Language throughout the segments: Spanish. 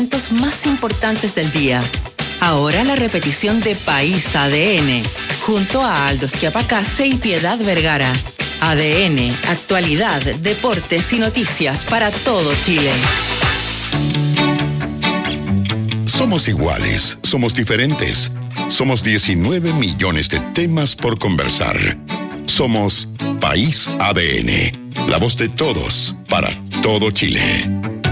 Más importantes del día. Ahora la repetición de País ADN, junto a Aldo Schiapacase y Piedad Vergara. ADN, actualidad, deportes y noticias para todo Chile. Somos iguales, somos diferentes. Somos 19 millones de temas por conversar. Somos País ADN, la voz de todos para todo Chile.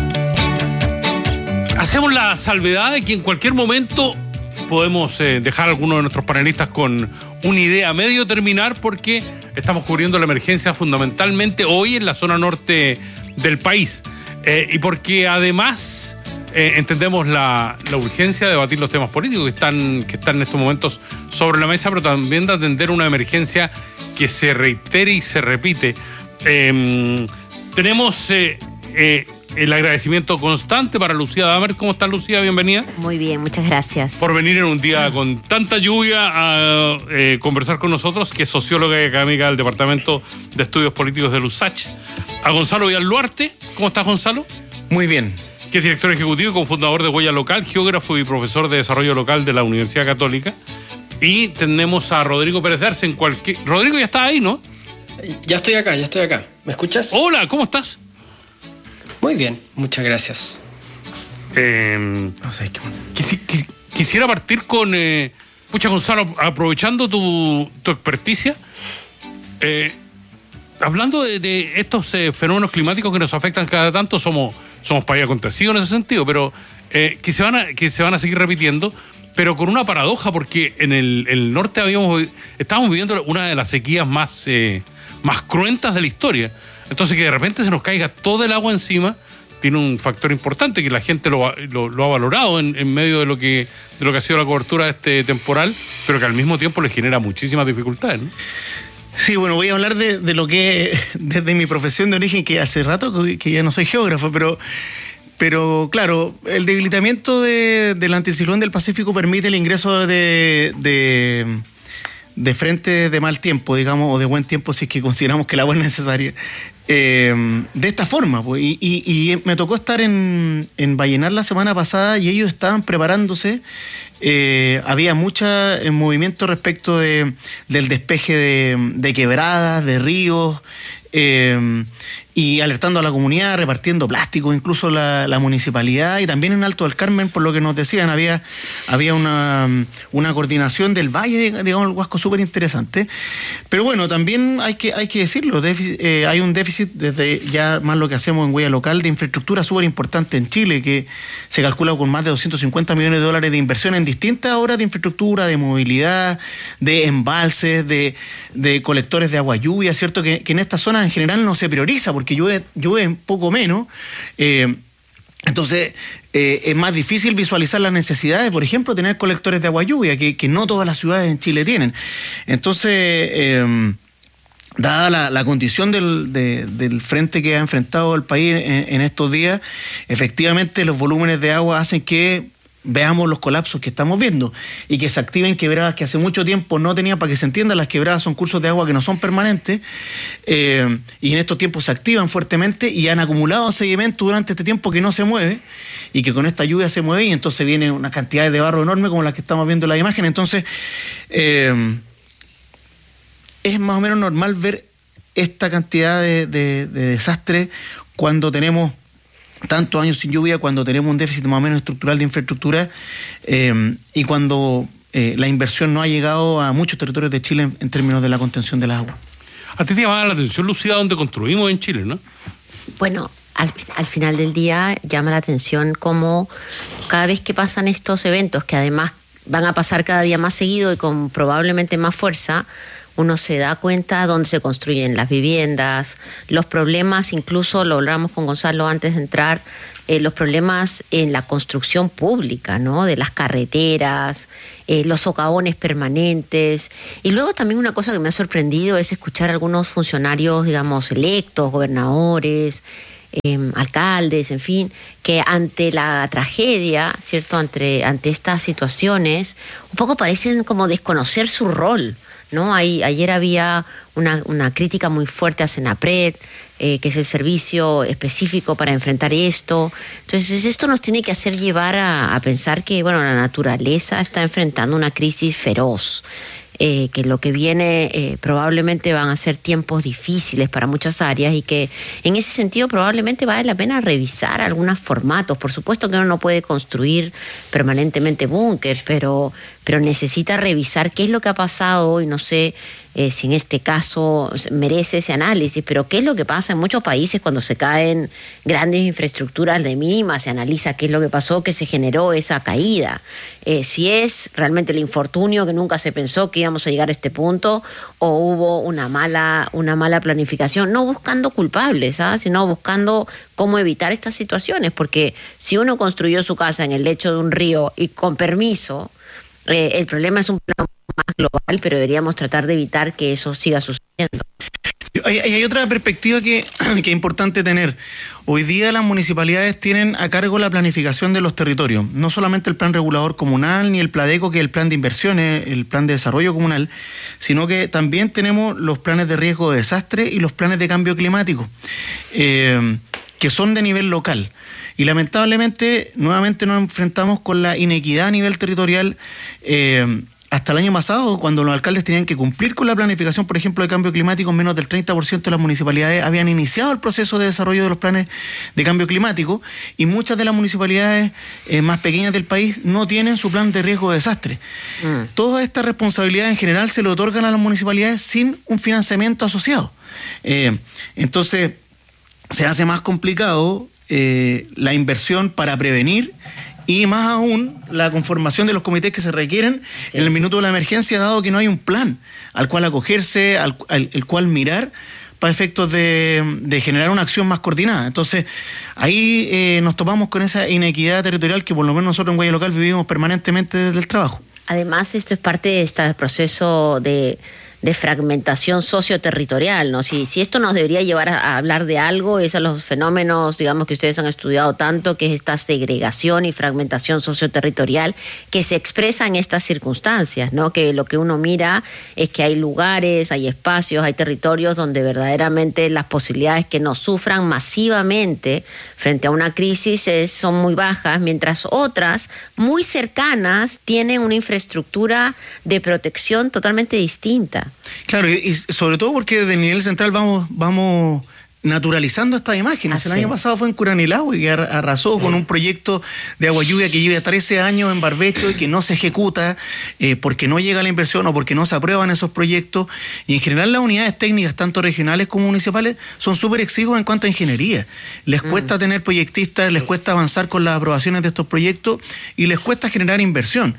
Hacemos la salvedad de que en cualquier momento podemos dejar a alguno de nuestros panelistas con una idea a medio terminar, porque estamos cubriendo la emergencia fundamentalmente hoy en la zona norte del país. Y porque además entendemos la urgencia de debatir los temas políticos que están en estos momentos sobre la mesa, pero también de atender una emergencia que se reitere y se repite. Tenemos el agradecimiento constante para Lucía Damer. ¿Cómo estás, Lucía? Bienvenida. Muy bien, muchas gracias. Por venir en un día con tanta lluvia a conversar con nosotros, que es socióloga y académica del Departamento de Estudios Políticos de USACH. A Gonzalo Villalluarte. ¿Cómo estás, Gonzalo? Muy bien. Que es director ejecutivo y cofundador de Huella Local, geógrafo y profesor de desarrollo local de la Universidad Católica. Y tenemos a Rodrigo Pérez Arce Rodrigo, ya está ahí, ¿no? Ya estoy acá. ¿Me escuchas? Hola, ¿cómo estás? Muy bien, muchas gracias. Quisiera partir con... Gonzalo, aprovechando tu experticia, hablando de estos fenómenos climáticos que nos afectan cada tanto, somos país acontecido en ese sentido, pero que se van a seguir repitiendo, pero con una paradoja, porque en el norte estábamos viviendo una de las sequías más cruentas de la historia. Entonces, que de repente se nos caiga todo el agua encima tiene un factor importante, que la gente lo ha valorado en medio de lo que ha sido la cobertura de este temporal, pero que al mismo tiempo le genera muchísimas dificultades, ¿no? Sí, bueno, voy a hablar de lo que desde mi profesión de origen, que hace rato que ya no soy geógrafo, pero claro, el debilitamiento del anticiclón del Pacífico permite el ingreso de frentes de mal tiempo, digamos, o de buen tiempo, si es que consideramos que el agua es necesaria, de esta forma, pues. Y me tocó estar en Vallenar la semana pasada, y ellos estaban preparándose. Había mucho movimiento respecto del despeje de quebradas, de ríos, y alertando a la comunidad, repartiendo plásticos, incluso la municipalidad, y también en Alto del Carmen, por lo que nos decían, había una coordinación del valle, digamos, el Huasco, súper interesante. Pero bueno, también hay que decirlo, hay un déficit desde ya más lo que hacemos en Huella Local de infraestructura súper importante en Chile, que se calcula con más de 250 millones de dólares de inversión en distintas obras de infraestructura, de movilidad, de embalses, de colectores de agua lluvia, ¿cierto? Que en esta zona en general no se prioriza, porque llueve poco menos. Entonces es más difícil visualizar las necesidades, por ejemplo, tener colectores de agua lluvia, que no todas las ciudades en Chile tienen. Entonces, dada la condición del frente que ha enfrentado el país en estos días, efectivamente los volúmenes de agua hacen que veamos los colapsos que estamos viendo y que se activen quebradas que hace mucho tiempo no tenía. Para que se entienda, las quebradas son cursos de agua que no son permanentes, y en estos tiempos se activan fuertemente y han acumulado sedimento durante este tiempo que no se mueve, y que con esta lluvia se mueve, y entonces viene una cantidad de barro enorme como la que estamos viendo en la imagen. Entonces es más o menos normal ver esta cantidad de desastre cuando tenemos tantos años sin lluvia, cuando tenemos un déficit más o menos estructural de infraestructura, y cuando la inversión no ha llegado a muchos territorios de Chile en términos de la contención del agua. A ti te llama la atención, Lucía, donde construimos en Chile, ¿no? Bueno, al final del día llama la atención cómo cada vez que pasan estos eventos, que además van a pasar cada día más seguido y con probablemente más fuerza, uno se da cuenta dónde se construyen las viviendas, los problemas, incluso lo hablamos con Gonzalo antes de entrar, los problemas en la construcción pública, ¿no? De las carreteras, los socavones permanentes. Y luego también una cosa que me ha sorprendido es escuchar a algunos funcionarios, digamos, electos, gobernadores, alcaldes, en fin, que ante la tragedia, ¿cierto? Ante estas situaciones, un poco parecen como desconocer su rol, ¿no? Ayer había una crítica muy fuerte a Senapred, que es el servicio específico para enfrentar esto. Entonces, esto nos tiene que hacer llevar a pensar que, bueno, la naturaleza está enfrentando una crisis feroz. Que lo que viene probablemente van a ser tiempos difíciles para muchas áreas y que en ese sentido probablemente vale la pena revisar algunos formatos. Por supuesto que uno no puede construir permanentemente búnkers, pero necesita revisar qué es lo que ha pasado y no sé si en este caso merece ese análisis, pero qué es lo que pasa en muchos países cuando se caen grandes infraestructuras de mínima, se analiza qué es lo que pasó, que se generó esa caída. Si es realmente el infortunio que nunca se pensó que íbamos a llegar a este punto o hubo una mala planificación, no buscando culpables, sino buscando cómo evitar estas situaciones, porque si uno construyó su casa en el lecho de un río y con permiso, el problema es un plano más global, pero deberíamos tratar de evitar que eso siga sucediendo. Hay otra perspectiva que es importante tener. Hoy día las municipalidades tienen a cargo la planificación de los territorios, no solamente el plan regulador comunal ni el PLADECO, que es el plan de inversiones, el plan de desarrollo comunal, sino que también tenemos los planes de riesgo de desastre y los planes de cambio climático, que son de nivel local. Y lamentablemente, nuevamente nos enfrentamos con la inequidad a nivel territorial. Hasta el año pasado, cuando los alcaldes tenían que cumplir con la planificación, por ejemplo, de cambio climático, menos del 30% de las municipalidades habían iniciado el proceso de desarrollo de los planes de cambio climático, y muchas de las municipalidades más pequeñas del país no tienen su plan de riesgo de desastre. Todas estas responsabilidades en general se le otorgan a las municipalidades sin un financiamiento asociado. Entonces, se hace más complicado la inversión para prevenir y más aún la conformación de los comités que se requieren en el minuto de la emergencia, dado que no hay un plan al cual acogerse, el cual mirar para efectos de generar una acción más coordinada. Entonces, ahí nos topamos con esa inequidad territorial que por lo menos nosotros en Guaya Local vivimos permanentemente desde el trabajo. Además, esto es parte de este proceso de fragmentación socioterritorial, ¿no? Si esto nos debería llevar a hablar de algo, es a los fenómenos, digamos, que ustedes han estudiado tanto, que es esta segregación y fragmentación socioterritorial que se expresa en estas circunstancias, ¿no? Que lo que uno mira es que hay lugares, hay espacios, hay territorios donde verdaderamente las posibilidades que no sufran masivamente frente a una crisis son muy bajas, mientras otras, muy cercanas, tienen una infraestructura de protección totalmente distinta. Claro, y sobre todo porque desde el nivel central vamos naturalizando estas imágenes. El año pasado fue en Curanilahue y arrasó con un proyecto de agua lluvia que lleva 13 años en Barbecho y que no se ejecuta porque no llega la inversión o porque no se aprueban esos proyectos. Y en general las unidades técnicas, tanto regionales como municipales, son súper exiguas en cuanto a ingeniería. Les cuesta tener proyectistas, les cuesta avanzar con las aprobaciones de estos proyectos y les cuesta generar inversión.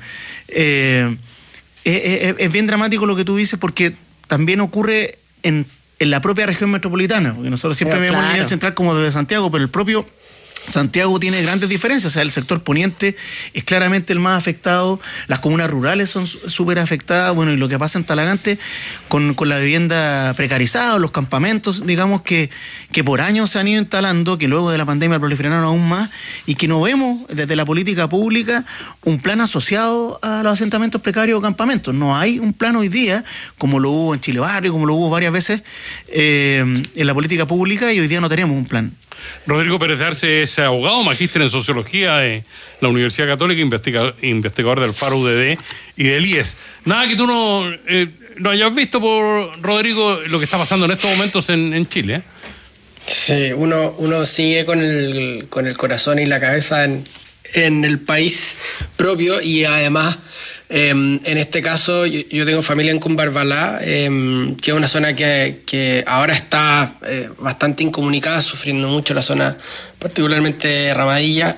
Es bien dramático lo que tú dices, porque también ocurre en la propia región metropolitana, porque nosotros siempre vemos el nivel central como desde Santiago, pero el propio Santiago tiene grandes diferencias. O sea, el sector poniente es claramente el más afectado, las comunas rurales son súper afectadas, bueno, y lo que pasa en Talagante con la vivienda precarizada, los campamentos, digamos, que por años se han ido instalando, que luego de la pandemia proliferaron aún más, y que no vemos desde la política pública un plan asociado a los asentamientos precarios o campamentos. No hay un plan hoy día, como lo hubo en Chile Barrio, como lo hubo varias veces en la política pública, y hoy día no tenemos un plan. Rodrigo Pérez de Arce es abogado, magíster en Sociología de la Universidad Católica, investigador del Faro UDD y del IES. Nada que tú no hayas visto, por Rodrigo, lo que está pasando en estos momentos en Chile, ¿eh? Sí, uno sigue con el corazón y la cabeza en el país propio, y además en este caso yo tengo familia en Cumbarbalá, que es una zona que ahora está bastante incomunicada, sufriendo mucho la zona, particularmente Ramadilla,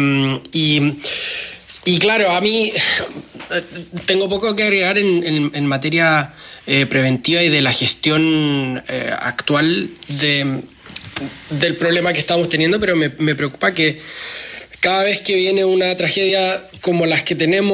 y claro, a mí tengo poco que agregar en materia preventiva y de la gestión actual del problema que estamos teniendo, pero me preocupa que cada vez que viene una tragedia como las que tenemos